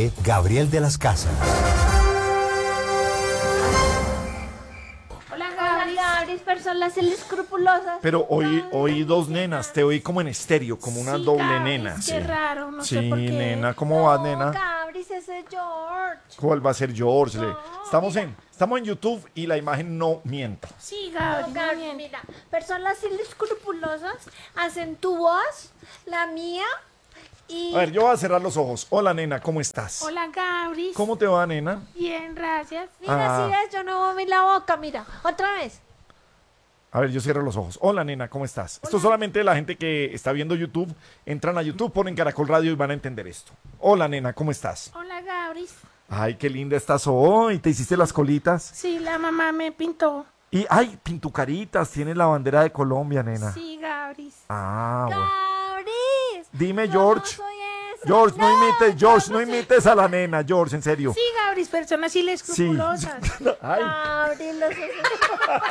Dirige Gabriel de las Casas. Hola Gabris, personas escrupulosas. Pero oí dos nenas, te oí como en estéreo, como una Sí, doble Gabris, nena. Qué Sí, raro, no sí, sé por qué. nena, ¿cómo vas, nena? Gabris, ese es George. ¿Cuál va a ser George? No, Estamos en YouTube y la imagen no miente. Sí, Oh, Gabris, Gabriel, mira, personas inescrupulosas hacen tu voz, la mía y... A ver, yo voy a cerrar los ojos. Hola, nena, ¿cómo estás? Hola, Gabris. ¿Cómo te va, nena? Bien, gracias. Ah. Mira, si ves, yo no moví la boca, mira, otra vez. A ver, yo cierro los ojos. Hola, nena, ¿cómo estás? Esto solamente la gente que está viendo YouTube, entran a YouTube, ponen Caracol Radio y van a entender esto. Hola, nena, ¿cómo estás? Hola, Gabris. Ay, qué linda estás hoy. ¿Te hiciste las colitas? Sí, la mamá me pintó. Y, ay, pintucaritas, tienes la bandera de Colombia, nena. Sí, Gabris. Ah, bueno. Gabris. Dime, Yo George. no soy esa. George, no imites, George, yo no no soy- imites a la nena, George, en serio. Sí, Gabris, personas Sí. inescrupulosas. Ay, Gabris, los